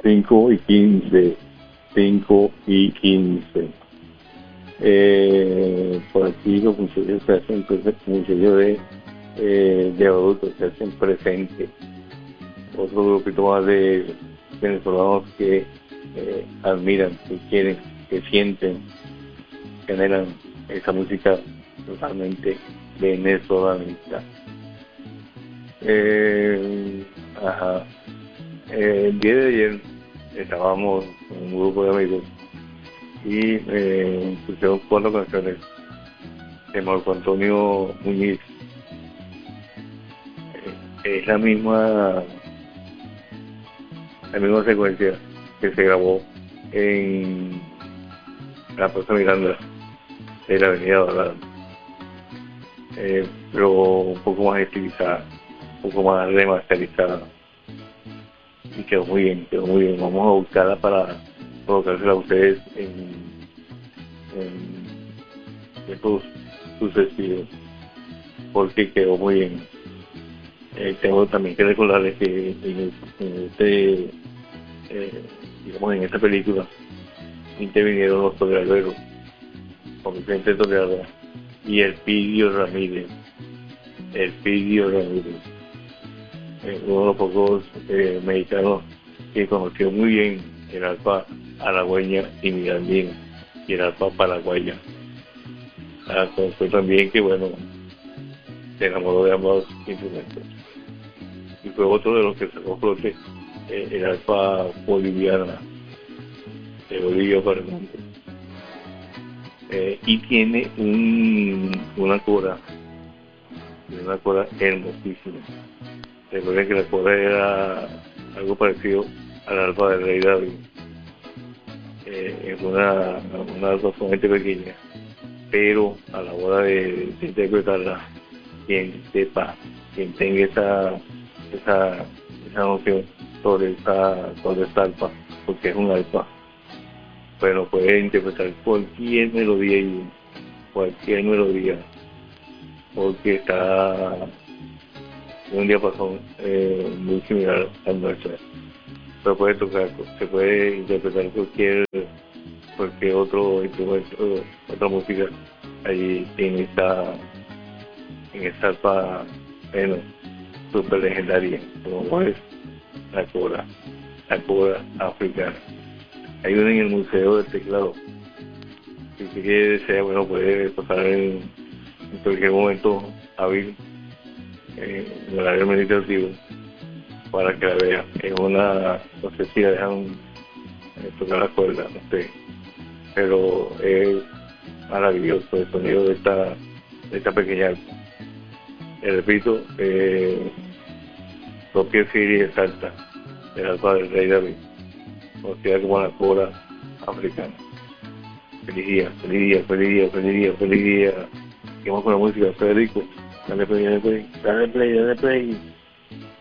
5 y 15. 5 y 15. Por aquí los muchachos se hacen muchachos de adultos se hacen presentes. Otro grupito más de venezolanos que admiran, que quieren, que sienten, generan esa música totalmente venezolanista. El día de ayer estábamos con un grupo de amigos y escuchamos 4 canciones de Marco Antonio Muñiz. Es la misma secuencia que se grabó en la Plaza Miranda de la Avenida Dorada, pero un poco más estilizada, un poco más remasterizada, y quedó muy bien. Vamos a buscarla para colocársela a ustedes en sus estilos, porque quedó muy bien. Tengo también que recordarles que en esta película intervinieron los toreros, con Vicente Toreado y Elpidio Ramírez. Uno de los pocos mexicanos que conoció muy bien el arpa aragüeña y mirandina y el arpa paraguaya. Conoció también que, se enamoró de ambos instrumentos. Y fue otro de los que sacó flote el arpa boliviana, de Bolivia para el mundo. Y tiene una cora hermosísima. Recuerden que la cora era algo parecido al arpa del rey David. Es una arpa sumamente pequeña, pero a la hora de interpretarla, quien sepa, quien tenga esa noción sobre esta arpa, porque es un arpa, puede interpretar cualquier melodía, porque está en un diapasón muy similar al nuestro. Se puede interpretar cualquier otro instrumento, otra música allí en esta arpa super legendaria, como es la cora africana. Hay una en el Museo del Teclado. Si usted desea, puede pasar en cualquier momento hábil en el área administrativa para que la vea. Es no sé si la dejan tocar la cuerda, no sé, pero es maravilloso el sonido de esta pequeña arpa. Repito, propia serie exacta del arpa del rey David, conocida como la cora africana. Feliz día. Seguimos con la música, Federico. Dale play.